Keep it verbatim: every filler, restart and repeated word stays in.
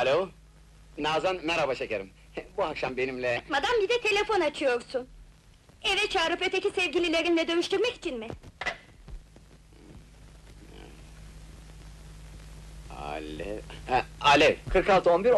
Alo? Nazan, merhaba şekerim. Bu akşam benimle... Madam bir de telefon açıyorsun. Eve çağırıp öteki sevgililerinle dövüştürmek için mi? Alev... Ha, Alev, kırk altı on bir